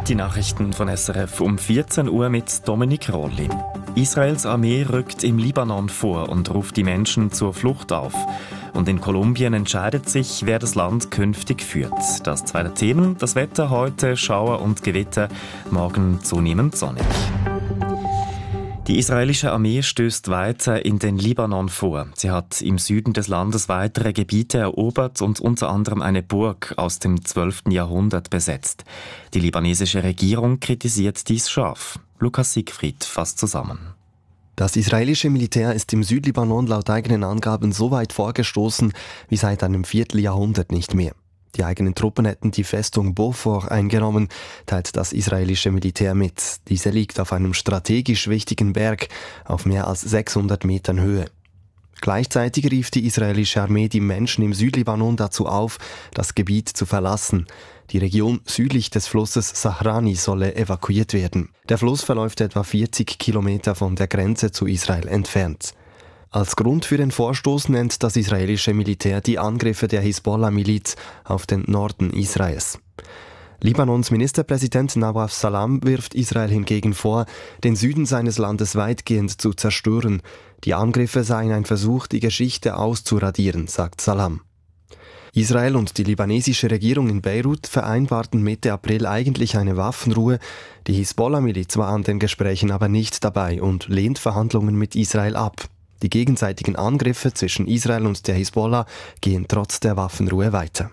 Die Nachrichten von SRF um 14 Uhr mit Dominik Rohlin. Israels Armee rückt im Libanon vor und ruft die Menschen zur Flucht auf. Und in Kolumbien entscheidet sich, wer das Land künftig führt. Das zwei der Themen. Das Wetter heute, Schauer und Gewitter, morgen zunehmend sonnig. Die israelische Armee stößt weiter in den Libanon vor. Sie hat im Süden des Landes weitere Gebiete erobert und unter anderem eine Burg aus dem 12. Jahrhundert besetzt. Die libanesische Regierung kritisiert dies scharf. Lukas Siegfried fasst zusammen. Das israelische Militär ist im Südlibanon laut eigenen Angaben so weit vorgestoßen wie seit einem Vierteljahrhundert nicht mehr. Die eigenen Truppen hätten die Festung Beaufort eingenommen, teilt das israelische Militär mit. Diese liegt auf einem strategisch wichtigen Berg auf mehr als 600 Metern Höhe. Gleichzeitig rief die israelische Armee die Menschen im Südlibanon dazu auf, das Gebiet zu verlassen. Die Region südlich des Flusses Sahrani solle evakuiert werden. Der Fluss verläuft etwa 40 Kilometer von der Grenze zu Israel entfernt. Als Grund für den Vorstoß nennt das israelische Militär die Angriffe der Hisbollah-Miliz auf den Norden Israels. Libanons Ministerpräsident Nawaf Salam wirft Israel hingegen vor, den Süden seines Landes weitgehend zu zerstören. Die Angriffe seien ein Versuch, die Geschichte auszuradieren, sagt Salam. Israel und die libanesische Regierung in Beirut vereinbarten Mitte April eigentlich eine Waffenruhe. Die Hisbollah-Miliz war an den Gesprächen aber nicht dabei und lehnt Verhandlungen mit Israel ab. Die gegenseitigen Angriffe zwischen Israel und der Hisbollah gehen trotz der Waffenruhe weiter.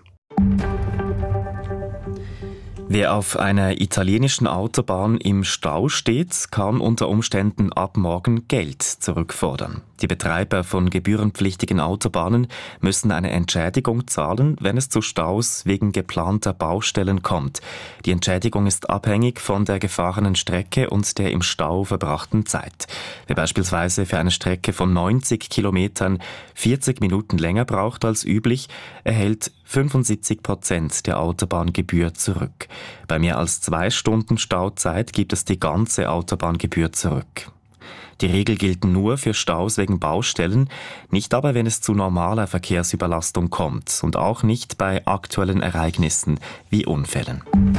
Wer auf einer italienischen Autobahn im Stau steht, kann unter Umständen ab morgen Geld zurückfordern. Die Betreiber von gebührenpflichtigen Autobahnen müssen eine Entschädigung zahlen, wenn es zu Staus wegen geplanter Baustellen kommt. Die Entschädigung ist abhängig von der gefahrenen Strecke und der im Stau verbrachten Zeit. Wer beispielsweise für eine Strecke von 90 Kilometern 40 Minuten länger braucht als üblich, erhält 75% der Autobahngebühr zurück. Bei mehr als 2 Stunden Stauzeit gibt es die ganze Autobahngebühr zurück. Die Regel gilt nur für Staus wegen Baustellen, nicht aber, wenn es zu normaler Verkehrsüberlastung kommt und auch nicht bei aktuellen Ereignissen wie Unfällen.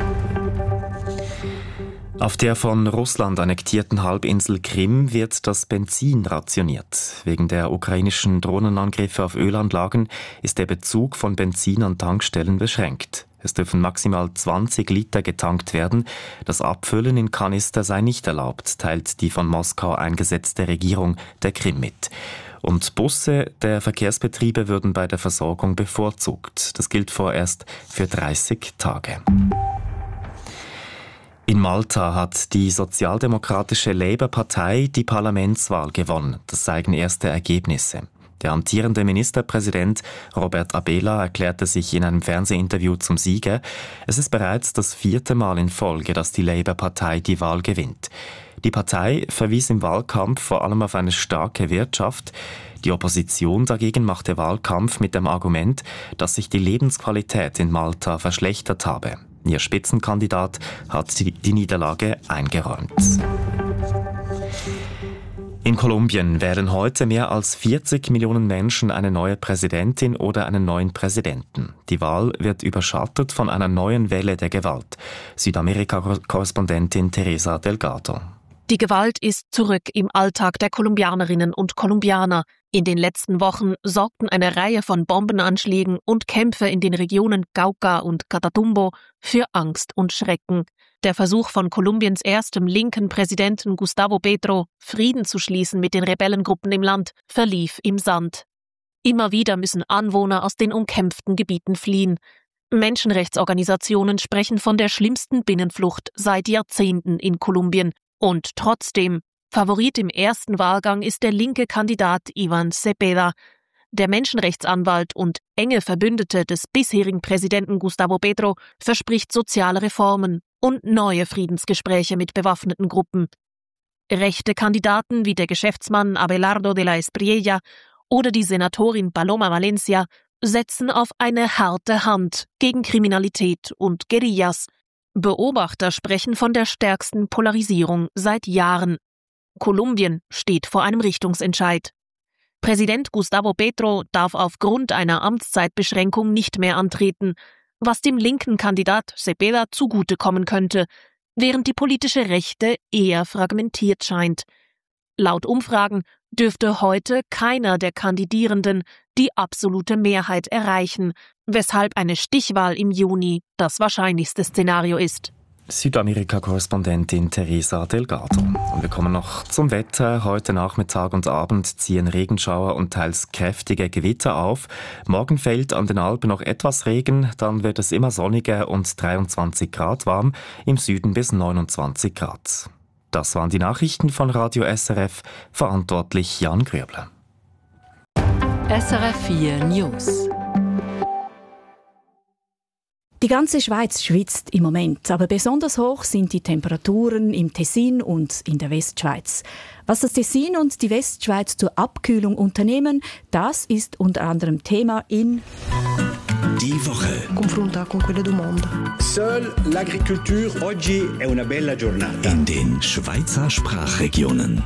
Auf der von Russland annektierten Halbinsel Krim wird das Benzin rationiert. Wegen der ukrainischen Drohnenangriffe auf Ölanlagen ist der Bezug von Benzin an Tankstellen beschränkt. Es dürfen maximal 20 Liter getankt werden. Das Abfüllen in Kanister sei nicht erlaubt, teilt die von Moskau eingesetzte Regierung der Krim mit. Und Busse der Verkehrsbetriebe würden bei der Versorgung bevorzugt. Das gilt vorerst für 30 Tage. In Malta hat die sozialdemokratische Labour-Partei die Parlamentswahl gewonnen. Das zeigen erste Ergebnisse. Der amtierende Ministerpräsident Robert Abela erklärte sich in einem Fernsehinterview zum Sieger. Es ist bereits das 4. Mal in Folge, dass die Labour-Partei die Wahl gewinnt. Die Partei verwies im Wahlkampf vor allem auf eine starke Wirtschaft. Die Opposition dagegen machte Wahlkampf mit dem Argument, dass sich die Lebensqualität in Malta verschlechtert habe. Ihr Spitzenkandidat hat die Niederlage eingeräumt. In Kolumbien wählen heute mehr als 40 Millionen Menschen eine neue Präsidentin oder einen neuen Präsidenten. Die Wahl wird überschattet von einer neuen Welle der Gewalt. Südamerika-Korrespondentin Teresa Delgado. Die Gewalt ist zurück im Alltag der Kolumbianerinnen und Kolumbianer. In den letzten Wochen sorgten eine Reihe von Bombenanschlägen und Kämpfe in den Regionen Cauca und Catatumbo für Angst und Schrecken. Der Versuch von Kolumbiens erstem linken Präsidenten Gustavo Petro, Frieden zu schließen mit den Rebellengruppen im Land, verlief im Sand. Immer wieder müssen Anwohner aus den umkämpften Gebieten fliehen. Menschenrechtsorganisationen sprechen von der schlimmsten Binnenflucht seit Jahrzehnten in Kolumbien. Und trotzdem, Favorit im ersten Wahlgang ist der linke Kandidat Iván Cepeda. Der Menschenrechtsanwalt und enge Verbündete des bisherigen Präsidenten Gustavo Petro verspricht soziale Reformen und neue Friedensgespräche mit bewaffneten Gruppen. Rechte Kandidaten wie der Geschäftsmann Abelardo de la Espriella oder die Senatorin Paloma Valencia setzen auf eine harte Hand gegen Kriminalität und Guerillas. Beobachter sprechen von der stärksten Polarisierung seit Jahren. Kolumbien steht vor einem Richtungsentscheid. Präsident Gustavo Petro darf aufgrund einer Amtszeitbeschränkung nicht mehr antreten, was dem linken Kandidat Cepeda zugutekommen könnte. während die politische Rechte eher fragmentiert scheint. Laut Umfragen dürfte heute keiner der Kandidierenden die absolute Mehrheit erreichen, weshalb eine Stichwahl im Juni das wahrscheinlichste Szenario ist. Südamerika-Korrespondentin Teresa Delgado. Und wir kommen noch zum Wetter. Heute Nachmittag und Abend ziehen Regenschauer und teils kräftige Gewitter auf. Morgen fällt an den Alpen noch etwas Regen, dann wird es immer sonniger und 23 Grad warm, im Süden bis 29 Grad. Das waren die Nachrichten von Radio SRF, verantwortlich Jan Grübler. SRF 4 News. Die ganze Schweiz schwitzt im Moment, aber besonders hoch sind die Temperaturen im Tessin und in der Westschweiz. Was das Tessin und die Westschweiz zur Abkühlung unternehmen, das ist unter anderem Thema in Die Woche. Confronta con quelle du mondo. Seule l'agriculture. Oggi è una bella giornata. In den Schweizer Sprachregionen.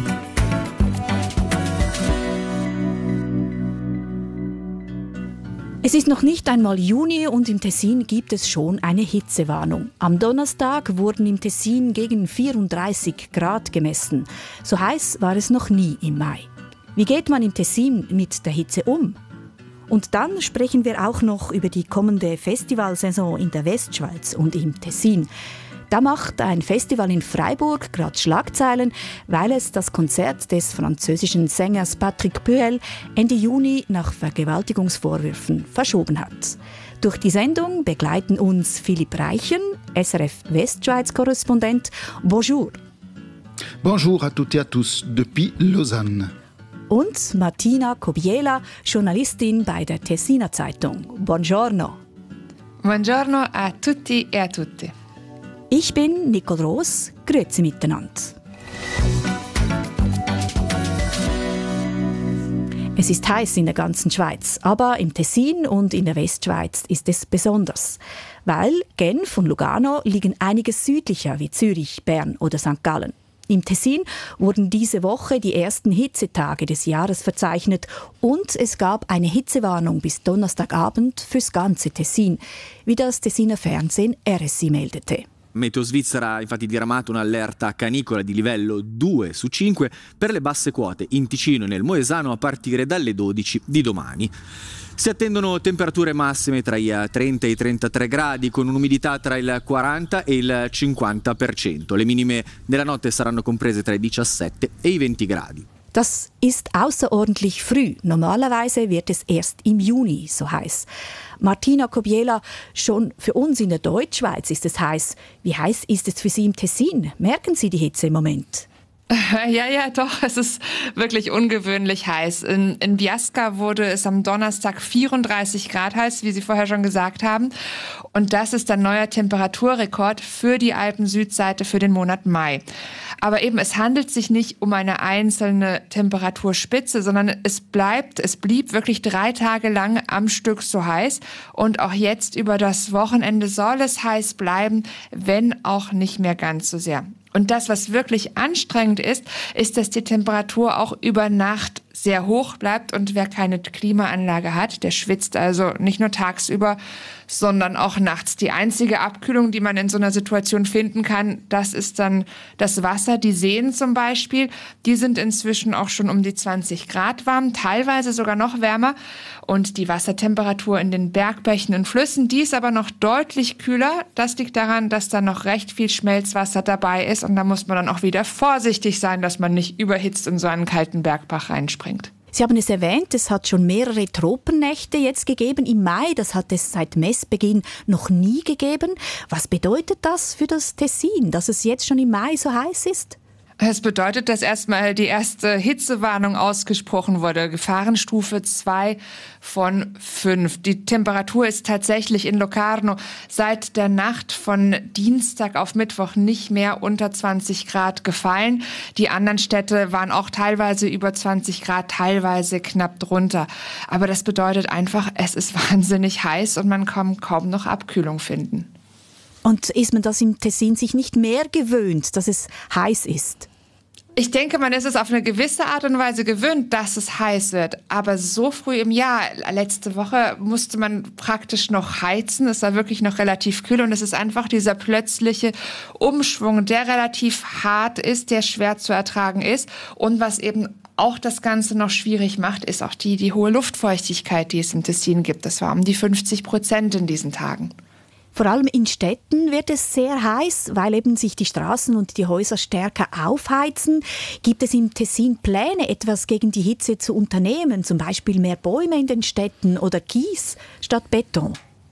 Es ist noch nicht einmal Juni und im Tessin gibt es schon eine Hitzewarnung. Am Donnerstag wurden im Tessin gegen 34 Grad gemessen. So heiß war es noch nie im Mai. Wie geht man im Tessin mit der Hitze um? Und dann sprechen wir auch noch über die kommende Festivalsaison in der Westschweiz und im Tessin. Da macht ein Festival in Freiburg gerade Schlagzeilen, weil es das Konzert des französischen Sängers Patrick Puel Ende Juni nach Vergewaltigungsvorwürfen verschoben hat. Durch die Sendung begleiten uns Philipp Reichen, SRF Westschweiz-Korrespondent. Bonjour. Bonjour à toutes et à tous depuis Lausanne. Und Martina Kobiela, Journalistin bei der Tessiner Zeitung. Buongiorno. Buongiorno a tutti e a tutte. Ich bin Nicole Roos. Grüezi miteinander. Es ist heiß in der ganzen Schweiz, aber im Tessin und in der Westschweiz ist es besonders. Weil Genf und Lugano liegen einiges südlicher wie Zürich, Bern oder St. Gallen. Im Tessin wurden diese Woche die ersten Hitzetage des Jahres verzeichnet und es gab eine Hitzewarnung bis Donnerstagabend fürs ganze Tessin, wie das Tessiner Fernsehen RSI meldete. Meteo Svizzera ha infatti diramato un'allerta canicola di livello 2 su 5 per le basse quote in Ticino e nel Moesano a partire dalle 12 di domani. Si attendono temperature massime tra i 30 e i 33 gradi con un'umidità tra il 40 e il 50%. Le minime della notte saranno comprese tra i 17 e i 20 gradi. Das ist außerordentlich früh. Normalerweise wird es erst im Juni so heiß. Martina Kobiela, schon für uns in der Deutschschweiz ist es heiß. Wie heiß ist es für Sie im Tessin? Merken Sie die Hitze im Moment? Ja, doch, es ist wirklich ungewöhnlich heiß. In Biasca wurde es am Donnerstag 34 Grad heiß, wie Sie vorher schon gesagt haben. Und das ist ein neuer Temperaturrekord für die Alpen-Südseite für den Monat Mai. Aber eben, es handelt sich nicht um eine einzelne Temperaturspitze, sondern es blieb wirklich 3 Tage lang am Stück so heiß. Und auch jetzt über das Wochenende soll es heiß bleiben, wenn auch nicht mehr ganz so sehr. Und das, was wirklich anstrengend ist, dass die Temperatur auch über Nacht sehr hoch bleibt und wer keine Klimaanlage hat, der schwitzt also nicht nur tagsüber, sondern auch nachts. Die einzige Abkühlung, die man in so einer Situation finden kann, das ist dann das Wasser. Die Seen zum Beispiel, die sind inzwischen auch schon um die 20 Grad warm, teilweise sogar noch wärmer. Und die Wassertemperatur in den Bergbächen und Flüssen, die ist aber noch deutlich kühler. Das liegt daran, dass da noch recht viel Schmelzwasser dabei ist. Und da muss man dann auch wieder vorsichtig sein, dass man nicht überhitzt in so einen kalten Bergbach reinspringt. Sie haben es erwähnt, es hat schon mehrere Tropennächte jetzt gegeben im Mai. Das hat es seit Messbeginn noch nie gegeben. Was bedeutet das für das Tessin, dass es jetzt schon im Mai so heiß ist? Es bedeutet, dass erstmal die erste Hitzewarnung ausgesprochen wurde. Gefahrenstufe 2 von 5. Die Temperatur ist tatsächlich in Locarno seit der Nacht von Dienstag auf Mittwoch nicht mehr unter 20 Grad gefallen. Die anderen Städte waren auch teilweise über 20 Grad, teilweise knapp drunter. Aber das bedeutet einfach, es ist wahnsinnig heiß und man kann kaum noch Abkühlung finden. Und ist man das im Tessin sich nicht mehr gewöhnt, dass es heiß ist? Ich denke, man ist es auf eine gewisse Art und Weise gewöhnt, dass es heiß wird. Aber so früh im Jahr, letzte Woche, musste man praktisch noch heizen. Es war wirklich noch relativ kühl und es ist einfach dieser plötzliche Umschwung, der relativ hart ist, der schwer zu ertragen ist. Und was eben auch das Ganze noch schwierig macht, ist auch die hohe Luftfeuchtigkeit, die es im Tessin gibt. Das war um die 50% in diesen Tagen. Vor allem in Städten wird es sehr heiß, weil eben sich die Straßen und die Häuser stärker aufheizen. Gibt es im Tessin Pläne, etwas gegen die Hitze zu unternehmen? Zum Beispiel mehr Bäume in den Städten oder Kies statt Beton?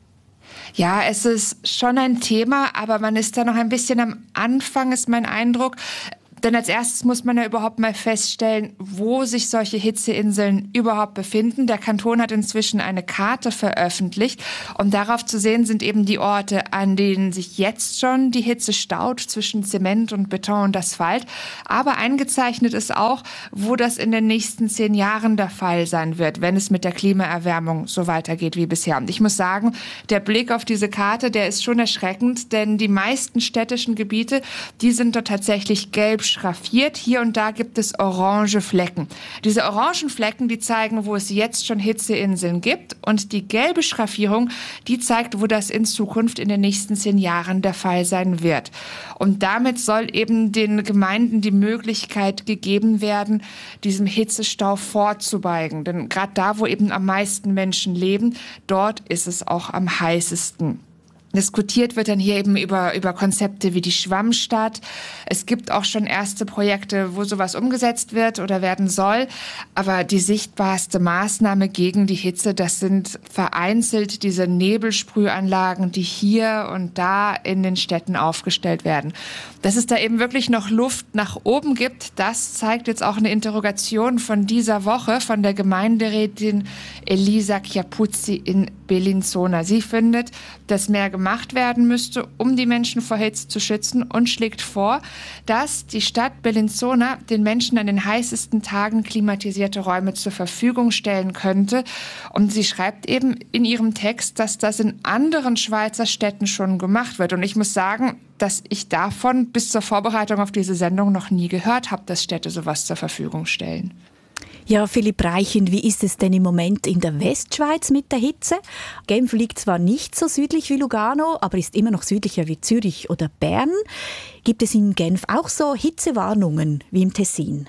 Ja, es ist schon ein Thema, aber man ist da noch ein bisschen am Anfang, ist mein Eindruck. Denn als erstes muss man ja überhaupt mal feststellen, wo sich solche Hitzeinseln überhaupt befinden. Der Kanton hat inzwischen eine Karte veröffentlicht und darauf zu sehen sind eben die Orte, an denen sich jetzt schon die Hitze staut zwischen Zement und Beton und Asphalt. Aber eingezeichnet ist auch, wo das in den nächsten 10 Jahren der Fall sein wird, wenn es mit der Klimaerwärmung so weitergeht wie bisher. Und ich muss sagen, der Blick auf diese Karte, der ist schon erschreckend, denn die meisten städtischen Gebiete, die sind dort tatsächlich gelb schraffiert. Hier und da gibt es orange Flecken. Diese orangen Flecken, die zeigen, wo es jetzt schon Hitzeinseln gibt. Und die gelbe Schraffierung, die zeigt, wo das in Zukunft in den nächsten 10 Jahren der Fall sein wird. Und damit soll eben den Gemeinden die Möglichkeit gegeben werden, diesem Hitzestau vorzubeugen. Denn gerade da, wo eben am meisten Menschen leben, dort ist es auch am heißesten. Diskutiert wird dann hier eben über Konzepte wie die Schwammstadt. Es gibt auch schon erste Projekte, wo sowas umgesetzt wird oder werden soll. Aber die sichtbarste Maßnahme gegen die Hitze, das sind vereinzelt diese Nebelsprühanlagen, die hier und da in den Städten aufgestellt werden. Dass es da eben wirklich noch Luft nach oben gibt, das zeigt jetzt auch eine Interrogation von dieser Woche von der Gemeinderätin Elisa Chiapuzzi in Bellinzona. Sie findet, dass mehr gemacht werden müsste, um die Menschen vor Hitze zu schützen und schlägt vor, dass die Stadt Bellinzona den Menschen an den heißesten Tagen klimatisierte Räume zur Verfügung stellen könnte. Und sie schreibt eben in ihrem Text, dass das in anderen Schweizer Städten schon gemacht wird. Und ich muss sagen, dass ich davon bis zur Vorbereitung auf diese Sendung noch nie gehört habe, dass Städte sowas zur Verfügung stellen. Ja, Philipp Reichen, wie ist es denn im Moment in der Westschweiz mit der Hitze? Genf liegt zwar nicht so südlich wie Lugano, aber ist immer noch südlicher wie Zürich oder Bern. Gibt es in Genf auch so Hitzewarnungen wie im Tessin?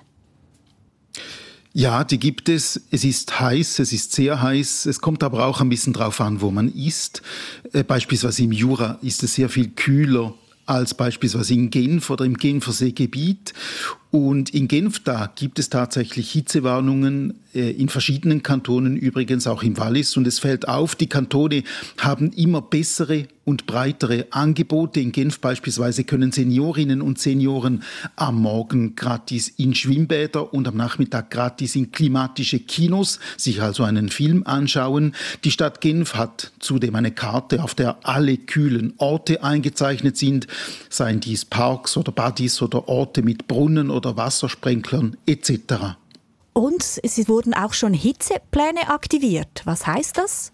Ja, die gibt es. Es ist heiß, es ist sehr heiß. Es kommt aber auch ein bisschen drauf an, wo man ist. Beispielsweise im Jura ist es sehr viel kühler als beispielsweise in Genf oder im Genferseegebiet. Und in Genf, da gibt es tatsächlich Hitzewarnungen, in verschiedenen Kantonen, übrigens auch im Wallis. Und es fällt auf, die Kantone haben immer bessere und breitere Angebote. In Genf beispielsweise können Seniorinnen und Senioren am Morgen gratis in Schwimmbäder und am Nachmittag gratis in klimatische Kinos sich also einen Film anschauen. Die Stadt Genf hat zudem eine Karte, auf der alle kühlen Orte eingezeichnet sind, seien dies Parks oder Badis oder Orte mit Brunnen oder Wassersprenklern etc. Und es wurden auch schon Hitzepläne aktiviert. Was heißt das?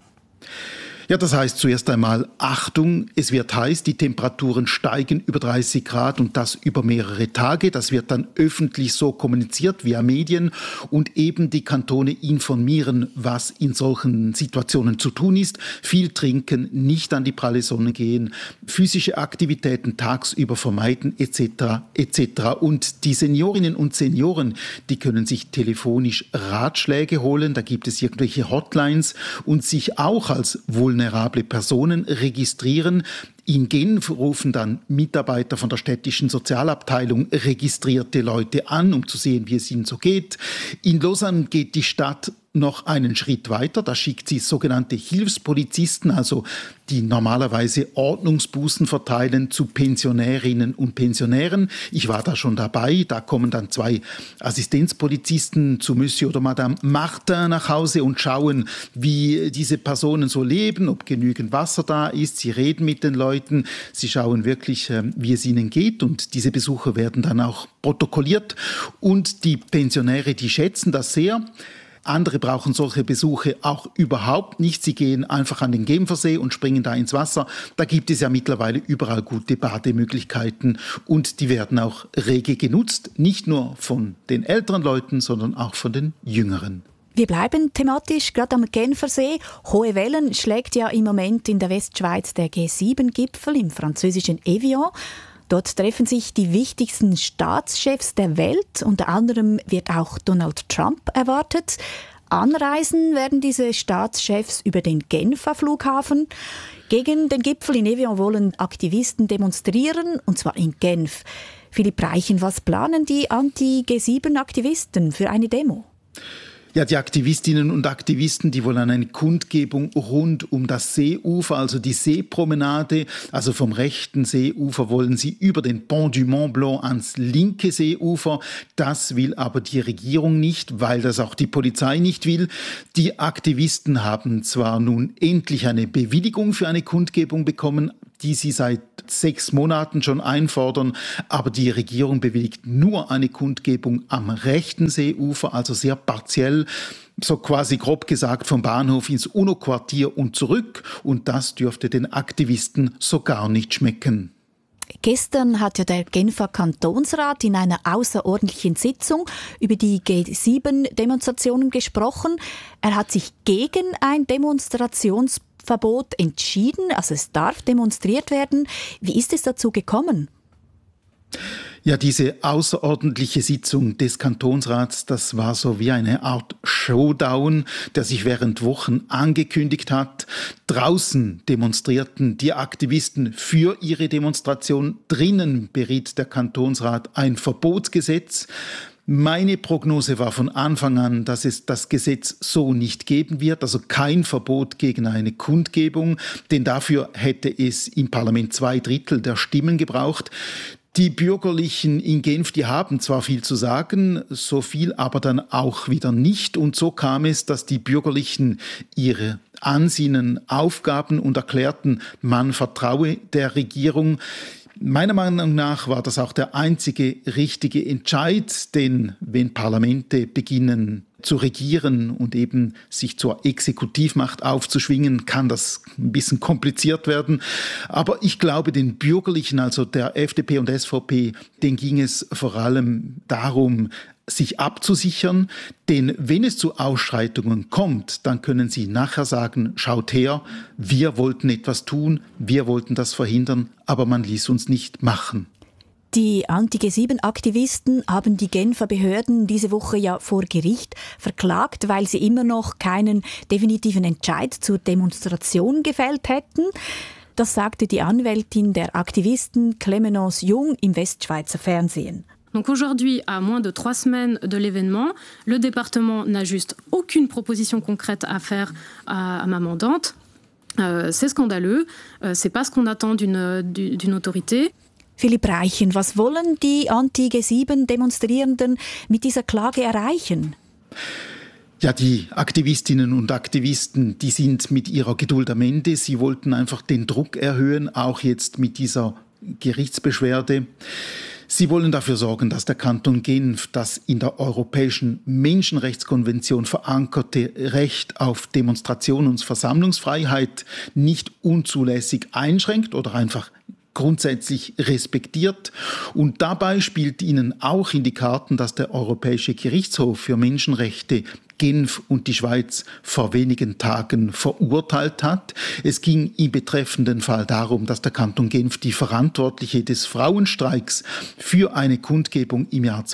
Ja, das heißt zuerst einmal, Achtung, es wird heiß, die Temperaturen steigen über 30 Grad und das über mehrere Tage. Das wird dann öffentlich so kommuniziert via Medien und eben die Kantone informieren, was in solchen Situationen zu tun ist. Viel trinken, nicht an die pralle Sonne gehen, physische Aktivitäten tagsüber vermeiden etc. etc. Und die Seniorinnen und Senioren, die können sich telefonisch Ratschläge holen. Da gibt es irgendwelche Hotlines und sich auch als vulnerable Personen registrieren. In Genf rufen dann Mitarbeiter von der städtischen Sozialabteilung registrierte Leute an, um zu sehen, wie es ihnen so geht. In Lausanne geht die Stadt noch einen Schritt weiter. Da schickt sie sogenannte Hilfspolizisten, also die normalerweise Ordnungsbußen verteilen, zu Pensionärinnen und Pensionären. Ich war da schon dabei. Da kommen dann 2 Assistenzpolizisten zu Monsieur oder Madame Martin nach Hause und schauen, wie diese Personen so leben, ob genügend Wasser da ist. Sie reden mit den Leuten. Sie schauen wirklich, wie es ihnen geht. Und diese Besuche werden dann auch protokolliert. Und die Pensionäre, die schätzen das sehr. Andere brauchen solche Besuche auch überhaupt nicht. Sie gehen einfach an den Genfersee und springen da ins Wasser. Da gibt es ja mittlerweile überall gute Bademöglichkeiten und die werden auch rege genutzt. Nicht nur von den älteren Leuten, sondern auch von den Jüngeren. Wir bleiben thematisch gerade am Genfersee. Hohe Wellen schlägt ja im Moment in der Westschweiz der G7-Gipfel im französischen Evian. Dort treffen sich die wichtigsten Staatschefs der Welt. Unter anderem wird auch Donald Trump erwartet. Anreisen werden diese Staatschefs über den Genfer Flughafen. Gegen den Gipfel in Evian wollen Aktivisten demonstrieren, und zwar in Genf. Philipp Reichen, was planen die Anti-G7-Aktivisten für eine Demo? Ja, die Aktivistinnen und Aktivisten, die wollen eine Kundgebung rund um das Seeufer, also die Seepromenade. Also vom rechten Seeufer wollen sie über den Pont du Mont Blanc ans linke Seeufer. Das will aber die Regierung nicht, weil das auch die Polizei nicht will. Die Aktivisten haben zwar nun endlich eine Bewilligung für eine Kundgebung bekommen, die sie seit 6 Monaten schon einfordern, aber die Regierung bewilligt nur eine Kundgebung am rechten Seeufer, also sehr partiell, so quasi grob gesagt vom Bahnhof ins UNO-Quartier und zurück, und das dürfte den Aktivisten so gar nicht schmecken. Gestern hat ja der Genfer Kantonsrat in einer außerordentlichen Sitzung über die G7-Demonstrationen gesprochen. Er hat sich gegen ein Demonstrationsverbot entschieden, also es darf demonstriert werden. Wie ist es dazu gekommen? Ja, diese außerordentliche Sitzung des Kantonsrats, das war so wie eine Art Showdown, der sich während Wochen angekündigt hat. Draußen demonstrierten die Aktivisten für ihre Demonstration. Drinnen beriet der Kantonsrat ein Verbotsgesetz. Meine Prognose war von Anfang an, dass es das Gesetz so nicht geben wird, also kein Verbot gegen eine Kundgebung, denn dafür hätte es im Parlament 2/3 der Stimmen gebraucht. Die Bürgerlichen in Genf, die haben zwar viel zu sagen, so viel aber dann auch wieder nicht. Und so kam es, dass die Bürgerlichen ihre Ansinnen aufgaben und erklärten, man vertraue der Regierung. Meiner Meinung nach war das auch der einzige richtige Entscheid, denn wenn Parlamente beginnen zu regieren und eben sich zur Exekutivmacht aufzuschwingen, kann das ein bisschen kompliziert werden. Aber ich glaube, den Bürgerlichen, also der FDP und SVP, denen ging es vor allem darum, sich abzusichern, denn wenn es zu Ausschreitungen kommt, dann können sie nachher sagen, schaut her, wir wollten etwas tun, wir wollten das verhindern, aber man ließ uns nicht machen. Die Anti-G7-Aktivisten haben die Genfer Behörden diese Woche ja vor Gericht verklagt, weil sie immer noch keinen definitiven Entscheid zur Demonstration gefällt hätten. Das sagte die Anwältin der Aktivisten Clémence Jung im Westschweizer Fernsehen. Donc aujourd'hui, à moins de 3 semaines de l'événement, le département n'a juste aucune proposition concrète à faire à ma mandante. C'est scandaleux, c'est pas ce qu'on attend d'une autorité. Philipp Reichen, was wollen die Anti-G7-Demonstrierenden mit dieser Klage erreichen? Ja, die Aktivistinnen und Aktivisten, die sind mit ihrer Geduld am Ende. Sie wollten einfach den Druck erhöhen, auch jetzt mit dieser Gerichtsbeschwerde. Sie wollen dafür sorgen, dass der Kanton Genf das in der Europäischen Menschenrechtskonvention verankerte Recht auf Demonstration und Versammlungsfreiheit nicht unzulässig einschränkt oder einfach grundsätzlich respektiert. Und dabei spielt ihnen auch in die Karten, dass der Europäische Gerichtshof für Menschenrechte Genf und die Schweiz vor wenigen Tagen verurteilt hat. Es ging im betreffenden Fall darum, dass der Kanton Genf die Verantwortliche des Frauenstreiks für eine Kundgebung im Jahr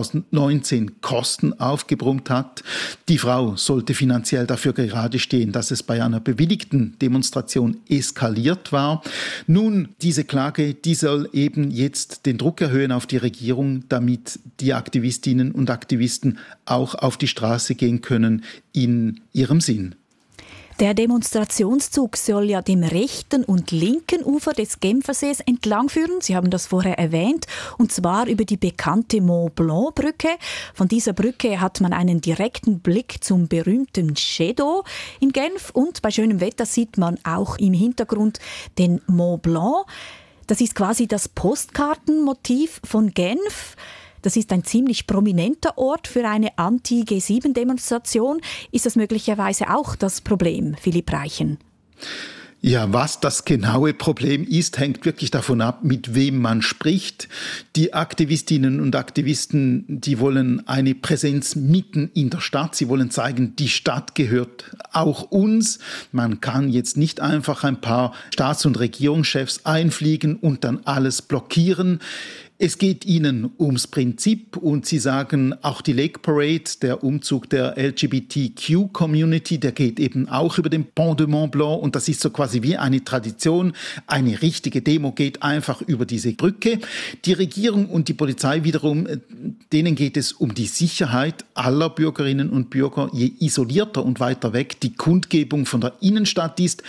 2019 Kosten aufgebrummt hat. Die Frau sollte finanziell dafür gerade stehen, dass es bei einer bewilligten Demonstration eskaliert war. Nun, diese Klage, die soll eben jetzt den Druck erhöhen auf die Regierung, damit die Aktivistinnen und Aktivisten auch auf die Straße gehen können in ihrem Sinn. Der Demonstrationszug soll ja dem rechten und linken Ufer des Genfersees entlangführen. Sie haben das vorher erwähnt, und zwar über die bekannte Mont Blanc Brücke. Von dieser Brücke hat man einen direkten Blick zum berühmten Jet d'Eau in Genf, und bei schönem Wetter sieht man auch im Hintergrund den Mont Blanc. Das ist quasi das Postkartenmotiv von Genf. Das ist ein ziemlich prominenter Ort für eine Anti-G7-Demonstration. Ist das möglicherweise auch das Problem, Philipp Reichen? Ja, was das genaue Problem ist, hängt wirklich davon ab, mit wem man spricht. Die Aktivistinnen und Aktivisten, die wollen eine Präsenz mitten in der Stadt. Sie wollen zeigen, die Stadt gehört auch uns. Man kann jetzt nicht einfach ein paar Staats- und Regierungschefs einfliegen und dann alles blockieren. Es geht ihnen ums Prinzip und sie sagen, auch die Lake Parade, der Umzug der LGBTQ-Community, der geht eben auch über den Pont de Mont Blanc und das ist so quasi wie eine Tradition. Eine richtige Demo geht einfach über diese Brücke. Die Regierung und die Polizei wiederum, denen geht es um die Sicherheit aller Bürgerinnen und Bürger. Je isolierter und weiter weg die Kundgebung von der Innenstadt ist,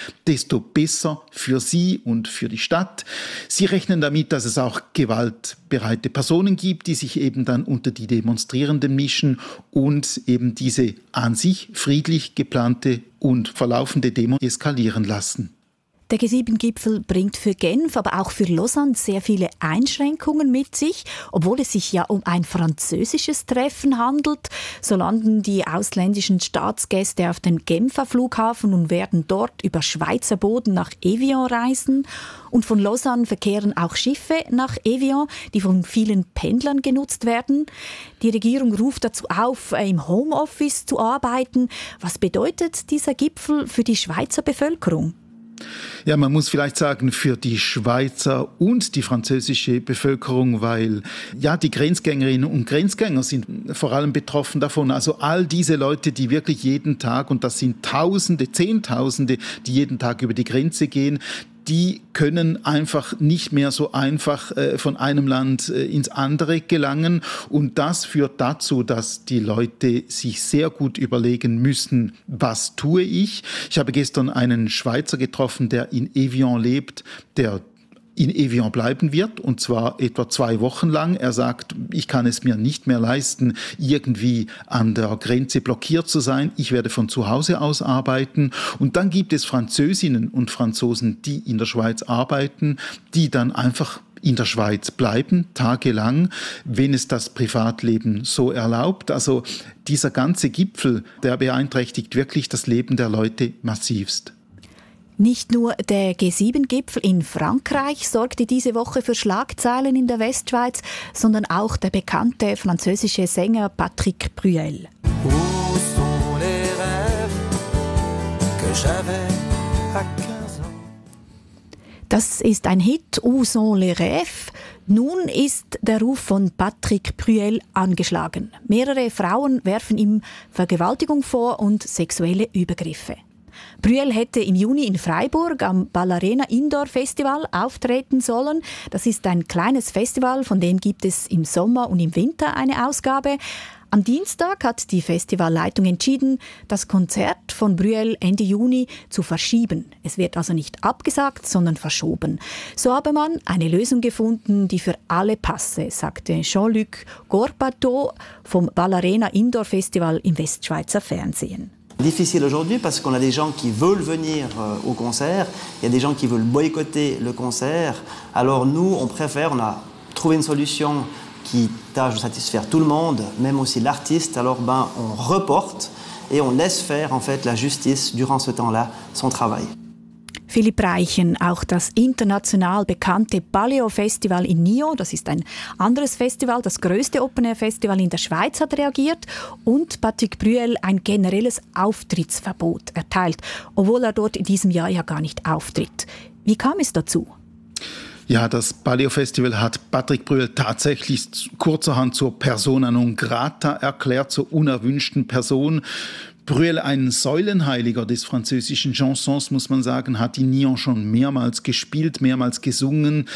desto besser für sie und für die Stadt. Sie rechnen damit, dass es auch gewaltbereite Personen gibt, die sich eben dann unter die Demonstrierenden mischen und eben diese an sich friedlich geplante und verlaufende Demo eskalieren lassen. Der G7-Gipfel bringt für Genf, aber auch für Lausanne sehr viele Einschränkungen mit sich, obwohl es sich ja um ein französisches Treffen handelt. So landen die ausländischen Staatsgäste auf dem Genfer Flughafen und werden dort über Schweizer Boden nach Evian reisen. Und von Lausanne verkehren auch Schiffe nach Evian, die von vielen Pendlern genutzt werden. Die Regierung ruft dazu auf, im Homeoffice zu arbeiten. Was bedeutet dieser Gipfel für die Schweizer Bevölkerung? Ja, man muss vielleicht sagen, für die Schweizer und die französische Bevölkerung, weil ja die Grenzgängerinnen und Grenzgänger sind vor allem betroffen davon. Also all diese Leute, die wirklich jeden Tag, und das sind Tausende, Zehntausende, die jeden Tag über die Grenze gehen, die können einfach nicht mehr so einfach von einem Land ins andere gelangen. Und das führt dazu, dass die Leute sich sehr gut überlegen müssen, was tue ich. Ich habe gestern einen Schweizer getroffen, der in Evian lebt, der in Evian bleiben wird, und zwar etwa 2 Wochen lang. Er sagt, ich kann es mir nicht mehr leisten, irgendwie an der Grenze blockiert zu sein. Ich werde von zu Hause aus arbeiten. Und dann gibt es Französinnen und Franzosen, die in der Schweiz arbeiten, die dann einfach in der Schweiz bleiben, tagelang, wenn es das Privatleben so erlaubt. Also dieser ganze Gipfel, der beeinträchtigt wirklich das Leben der Leute massivst. Nicht nur der G7-Gipfel in Frankreich sorgte diese Woche für Schlagzeilen in der Westschweiz, sondern auch der bekannte französische Sänger Patrick Bruel. Das ist ein Hit, Où sont les rêves? Nun ist der Ruf von Patrick Bruel angeschlagen. Mehrere Frauen werfen ihm Vergewaltigung vor und sexuelle Übergriffe. Bruel hätte im Juni in Freiburg am Ballarena Indoor Festival auftreten sollen. Das ist ein kleines Festival, von dem gibt es im Sommer und im Winter eine Ausgabe. Am Dienstag hat die Festivalleitung entschieden, das Konzert von Bruel Ende Juni zu verschieben. Es wird also nicht abgesagt, sondern verschoben. So habe man eine Lösung gefunden, die für alle passe, sagte Jean-Luc Gorpato vom Ballarena Indoor Festival im Westschweizer Fernsehen. Difficile aujourd'hui parce qu'on a des gens qui veulent venir au concert, il y a des gens qui veulent boycotter le concert. Alors nous, on a trouvé une solution qui tâche de satisfaire tout le monde, même aussi l'artiste. Alors on reporte et on laisse faire en fait la justice durant ce temps-là son travail. Philipp Reichen, auch das international bekannte Baleo-Festival in Nyon, das ist ein anderes Festival, das grösste Open-Air-Festival in der Schweiz, hat reagiert und Patrick Bruel ein generelles Auftrittsverbot erteilt, obwohl er dort in diesem Jahr ja gar nicht auftritt. Wie kam es dazu? Ja, das Baleo-Festival hat Patrick Bruel tatsächlich kurzerhand zur Persona non grata erklärt, zur unerwünschten Person. Bruel, ein Säulenheiliger des französischen Chansons, muss man sagen, hat in Nyon schon mehrmals gespielt, mehrmals gesungen.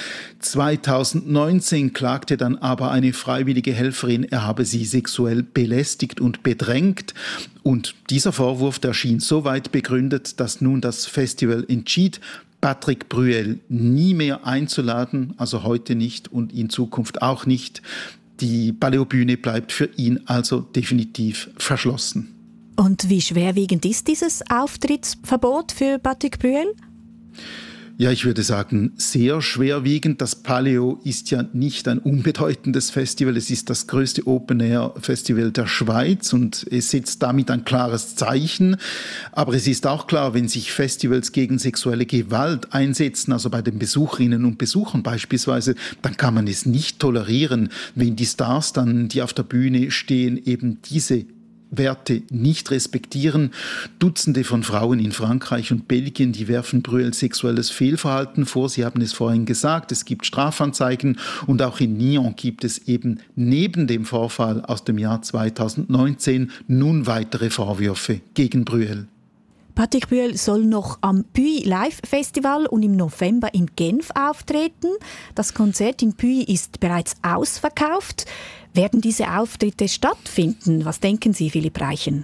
2019 klagte dann aber eine freiwillige Helferin, er habe sie sexuell belästigt und bedrängt. Und dieser Vorwurf, der schien so weit begründet, dass nun das Festival entschied, Patrick Bruel nie mehr einzuladen, also heute nicht und in Zukunft auch nicht. Die Baleo-Bühne bleibt für ihn also definitiv verschlossen. Und wie schwerwiegend ist dieses Auftrittsverbot für Patrick Bruel? Ja, ich würde sagen, sehr schwerwiegend. Das Paleo ist ja nicht ein unbedeutendes Festival. Es ist das größte Open-Air-Festival der Schweiz und es setzt damit ein klares Zeichen. Aber es ist auch klar, wenn sich Festivals gegen sexuelle Gewalt einsetzen, also bei den Besucherinnen und Besuchern beispielsweise, dann kann man es nicht tolerieren, wenn die Stars dann, die auf der Bühne stehen, eben diese Werte nicht respektieren. Dutzende von Frauen in Frankreich und Belgien, die werfen Brüel sexuelles Fehlverhalten vor. Sie haben es vorhin gesagt, es gibt Strafanzeigen und auch in Nyon gibt es eben neben dem Vorfall aus dem Jahr 2019 nun weitere Vorwürfe gegen Brüel. Patrick Brüel soll noch am Puy Live Festival und im November in Genf auftreten. Das Konzert in Puy ist bereits ausverkauft. Werden diese Auftritte stattfinden? Was denken Sie, Philipp Reichen?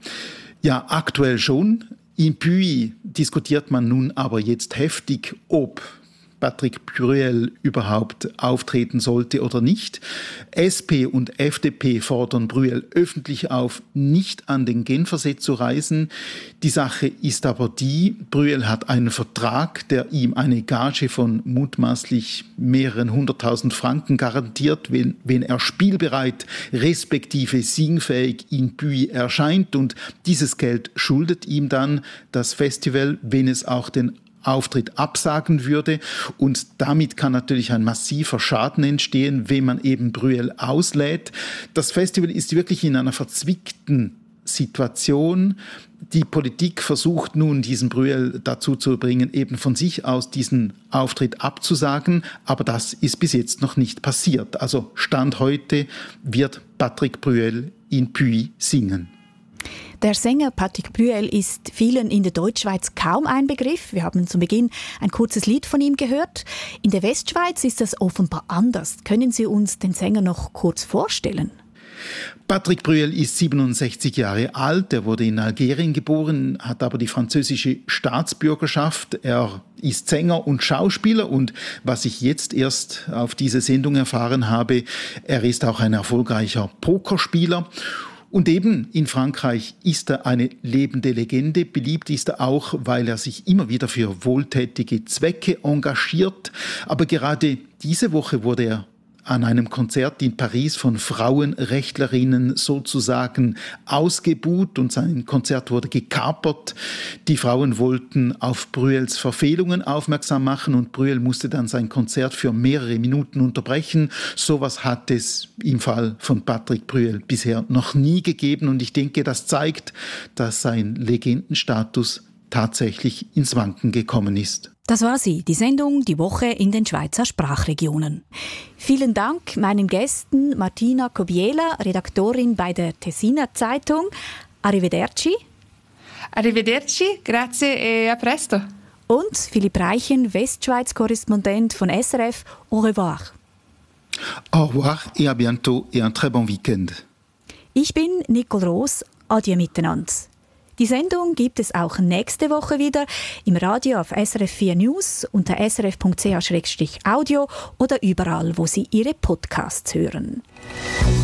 Ja, aktuell schon. In Puy diskutiert man nun aber jetzt heftig, ob Patrick Brüel überhaupt auftreten sollte oder nicht. SP und FDP fordern Brüel öffentlich auf, nicht an den Genfersee zu reisen. Die Sache ist aber die, Brüel hat einen Vertrag, der ihm eine Gage von mutmaßlich mehreren 100.000 Franken garantiert, wenn er spielbereit respektive singfähig in Puy erscheint. Und dieses Geld schuldet ihm dann das Festival, wenn es auch den Auftritt absagen würde. Und damit kann natürlich ein massiver Schaden entstehen, wenn man eben Brüel auslädt. Das Festival ist wirklich in einer verzwickten Situation. Die Politik versucht nun, diesen Brüel dazu zu bringen, eben von sich aus diesen Auftritt abzusagen. Aber das ist bis jetzt noch nicht passiert. Also Stand heute wird Patrick Brüel in Puy singen. Der Sänger Patrick Brüel ist vielen in der Deutschschweiz kaum ein Begriff. Wir haben zu Beginn ein kurzes Lied von ihm gehört. In der Westschweiz ist das offenbar anders. Können Sie uns den Sänger noch kurz vorstellen? Patrick Brüel ist 67 Jahre alt. Er wurde in Algerien geboren, hat aber die französische Staatsbürgerschaft. Er ist Sänger und Schauspieler und was ich jetzt erst auf diese Sendung erfahren habe, er ist auch ein erfolgreicher Pokerspieler. Und eben in Frankreich ist er eine lebende Legende. Beliebt ist er auch, weil er sich immer wieder für wohltätige Zwecke engagiert. Aber gerade diese Woche wurde er an einem Konzert in Paris von Frauenrechtlerinnen sozusagen ausgebuht und sein Konzert wurde gekapert. Die Frauen wollten auf Brüels Verfehlungen aufmerksam machen und Brüel musste dann sein Konzert für mehrere Minuten unterbrechen. Sowas hat es im Fall von Patrick Brüel bisher noch nie gegeben und ich denke, das zeigt, dass sein Legendenstatus tatsächlich ins Wanken gekommen ist. Das war sie, die Sendung Die Woche in den Schweizer Sprachregionen. Vielen Dank meinen Gästen Martina Kobiela, Redaktorin bei der Tessiner Zeitung. Arrivederci. Arrivederci, grazie e a presto. Und Philipp Reichen, Westschweiz-Korrespondent von SRF. Au revoir. Au revoir et à bientôt et un très bon week-end. Ich bin Nicole Roos. Adieu miteinander. Die Sendung gibt es auch nächste Woche wieder im Radio auf SRF 4 News unter srf.ch/audio oder überall, wo Sie Ihre Podcasts hören.